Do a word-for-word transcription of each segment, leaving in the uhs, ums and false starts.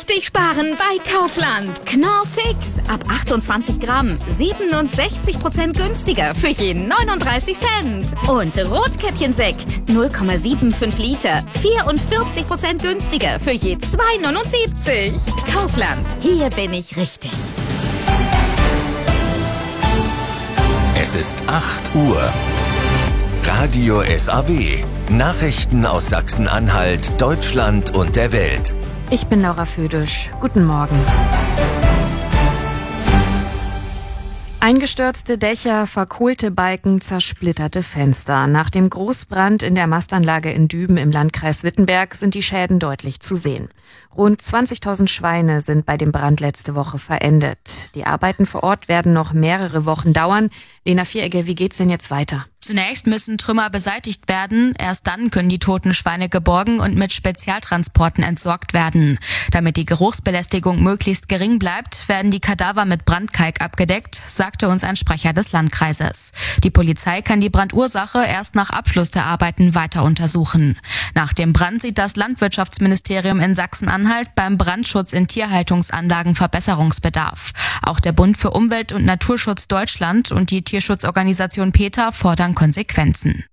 richtig sparen bei Kaufland. Knorr Fix ab achtundzwanzig Gramm, siebenundsechzig Prozent günstiger für je neununddreißig Cent. Und Rotkäppchensekt null Komma fünfundsiebzig Liter, vierundvierzig Prozent günstiger für je zwei neunundsiebzig. Kaufland, hier bin ich richtig. Es ist acht Uhr. Radio S A W. Nachrichten aus Sachsen-Anhalt, Deutschland und der Welt. Ich bin Laura Födisch. Guten Morgen. Eingestürzte Dächer, verkohlte Balken, zersplitterte Fenster. Nach dem Großbrand in der Mastanlage in Düben im Landkreis Wittenberg sind die Schäden deutlich zu sehen. Rund zwanzigtausend Schweine sind bei dem Brand letzte Woche verendet. Die Arbeiten vor Ort werden noch mehrere Wochen dauern. Lena Vieregger, wie geht's denn jetzt weiter? Zunächst müssen Trümmer beseitigt werden. Erst dann können die toten Schweine geborgen und mit Spezialtransporten entsorgt werden. Damit die Geruchsbelästigung möglichst gering bleibt, werden die Kadaver mit Brandkalk abgedeckt, sagte uns ein Sprecher des Landkreises. Die Polizei kann die Brandursache erst nach Abschluss der Arbeiten weiter untersuchen. Nach dem Brand sieht das Landwirtschaftsministerium in Sachsen-Anhalt beim Brandschutz in Tierhaltungsanlagen Verbesserungsbedarf. Auch der Bund für Umwelt und Naturschutz Deutschland und die Tierschutzorganisation PETA fordern Konsequenzen.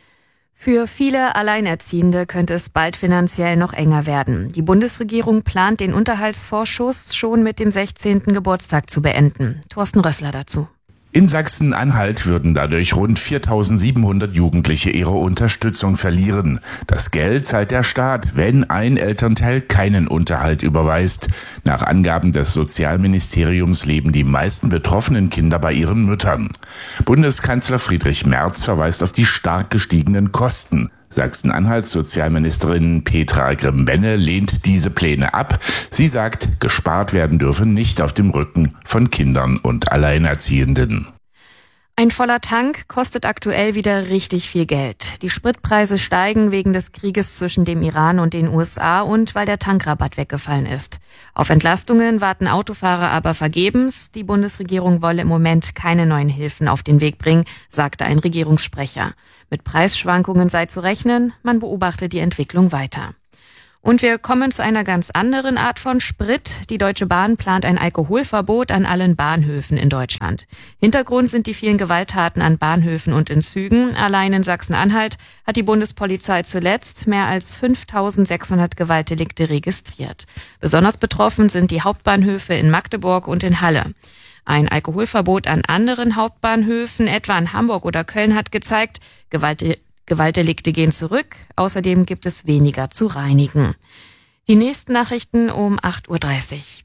Für viele Alleinerziehende könnte es bald finanziell noch enger werden. Die Bundesregierung plant, den Unterhaltsvorschuss schon mit dem sechzehnten Geburtstag zu beenden. Thorsten Rössler dazu. In Sachsen-Anhalt würden dadurch rund viertausendsiebenhundert Jugendliche ihre Unterstützung verlieren. Das Geld zahlt der Staat, wenn ein Elternteil keinen Unterhalt überweist. Nach Angaben des Sozialministeriums leben die meisten betroffenen Kinder bei ihren Müttern. Bundeskanzler Friedrich Merz verweist auf die stark gestiegenen Kosten. Sachsen-Anhalts Sozialministerin Petra Grimm-Benne lehnt diese Pläne ab. Sie sagt, gespart werden dürfe nicht auf dem Rücken von Kindern und Alleinerziehenden. Ein voller Tank kostet aktuell wieder richtig viel Geld. Die Spritpreise steigen wegen des Krieges zwischen dem Iran und den U S A und weil der Tankrabatt weggefallen ist. Auf Entlastungen warten Autofahrer aber vergebens. Die Bundesregierung wolle im Moment keine neuen Hilfen auf den Weg bringen, sagte ein Regierungssprecher. Mit Preisschwankungen sei zu rechnen, man beobachte die Entwicklung weiter. Und wir kommen zu einer ganz anderen Art von Sprit. Die Deutsche Bahn plant ein Alkoholverbot an allen Bahnhöfen in Deutschland. Hintergrund sind die vielen Gewalttaten an Bahnhöfen und in Zügen. Allein in Sachsen-Anhalt hat die Bundespolizei zuletzt mehr als fünftausendsechshundert Gewaltdelikte registriert. Besonders betroffen sind die Hauptbahnhöfe in Magdeburg und in Halle. Ein Alkoholverbot an anderen Hauptbahnhöfen, etwa in Hamburg oder Köln, hat gezeigt, Gewalt Gewaltdelikte gehen zurück, außerdem gibt es weniger zu reinigen. Die nächsten Nachrichten um acht Uhr dreißig.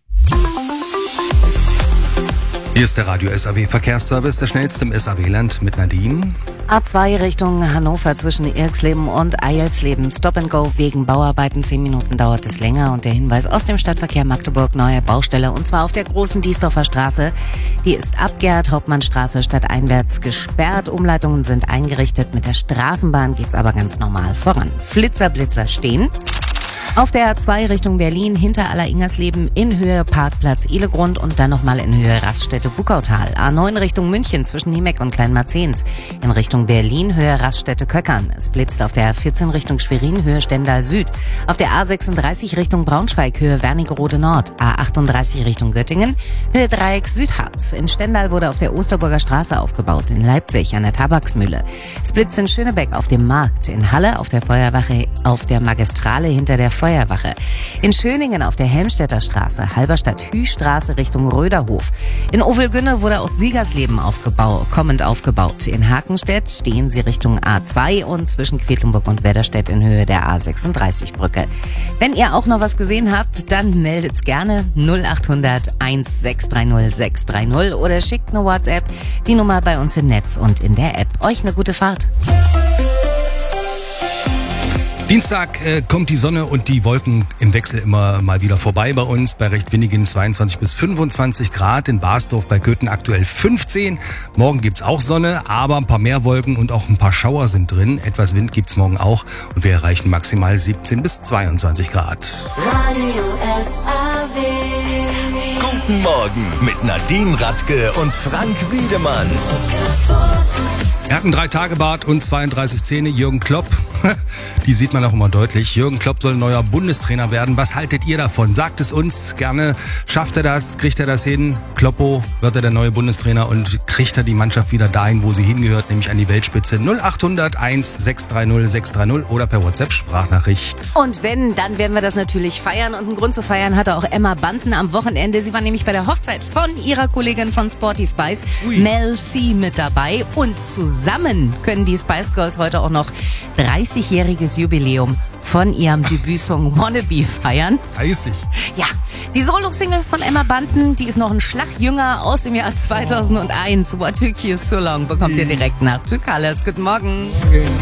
Hier ist der Radio S A W Verkehrsservice, der schnellste im S A W-Land mit Nadine. A zwei Richtung Hannover zwischen Irxleben und Eilsleben. Stop and Go wegen Bauarbeiten. Zehn Minuten dauert es länger. Und der Hinweis aus dem Stadtverkehr Magdeburg, neue Baustelle. Und zwar auf der großen Diesdorfer Straße. Die ist abgehört, Hauptmannstraße stadteinwärts gesperrt. Umleitungen sind eingerichtet. Mit der Straßenbahn geht's aber ganz normal voran. Flitzer, Blitzer stehen. Auf der A zwei Richtung Berlin hinter Aller-Ingersleben in Höhe Parkplatz Ihlegrund und dann nochmal in Höhe Raststätte Buckautal. A neun Richtung München zwischen Niemeck und Kleinmarzens. In Richtung Berlin Höhe Raststätte Köckern. Es blitzt auf der A vierzehn Richtung Schwerin Höhe Stendal Süd. Auf der A sechsunddreißig Richtung Braunschweig Höhe Wernigerode Nord. A achtunddreißig Richtung Göttingen Höhe Dreieck Südharz. In Stendal wurde auf der Osterburger Straße aufgebaut. In Leipzig an der Tabaksmühle. Es blitzt in Schönebeck auf dem Markt. In Halle auf der Feuerwache auf der Magistrale hinter der Feuerwache. In Schöningen auf der Helmstedter Straße, Halberstadt-Hüstraße Richtung Röderhof. In Ovelgünne wurde aus Siegersleben aufgebaut, kommend aufgebaut. In Hakenstedt stehen sie Richtung A zwei und zwischen Quedlinburg und Wedderstedt in Höhe der A sechsunddreißig Brücke. Wenn ihr auch noch was gesehen habt, dann meldet's gerne null acht hundert eins sechs drei null sechs drei null oder schickt eine WhatsApp, die Nummer bei uns im Netz und in der App. Euch eine gute Fahrt. Dienstag äh, kommt die Sonne und die Wolken im Wechsel immer mal wieder vorbei bei uns. Bei recht windigen zweiundzwanzig bis fünfundzwanzig Grad. In Basdorf bei Köthen aktuell fünfzehn. Morgen gibt's auch Sonne, aber ein paar mehr Wolken und auch ein paar Schauer sind drin. Etwas Wind gibt's morgen auch und wir erreichen maximal siebzehn bis zweiundzwanzig Grad. Radio S A W. Guten Morgen mit Nadine Radke und Frank Wiedemann. Er hat einen Drei-Tage-Bart und zweiunddreißig Zähne. Jürgen Klopp, die sieht man auch immer deutlich. Jürgen Klopp soll neuer Bundestrainer werden. Was haltet ihr davon? Sagt es uns gerne. Schafft er das? Kriegt er das hin? Kloppo, wird er der neue Bundestrainer und kriegt er die Mannschaft wieder dahin, wo sie hingehört, nämlich an die Weltspitze? null acht hundert eins sechs drei null sechs drei null oder per WhatsApp-Sprachnachricht. Und wenn, dann werden wir das natürlich feiern. Und einen Grund zu feiern hatte auch Emma Bunton am Wochenende. Sie war nämlich bei der Hochzeit von ihrer Kollegin von Sporty Spice, Ui. Mel C, mit dabei. Und zusammen können die Spice Girls heute auch noch dreißigjähriges Jubiläum von ihrem Debütsong Wannabe feiern. dreißig? Ja, die Solo-Single von Emma Bunton, die ist noch ein Schlag jünger, aus dem Jahr zweitausendeins. What Took You So Long bekommt ihr direkt nach Two Colors. Guten Morgen. Okay.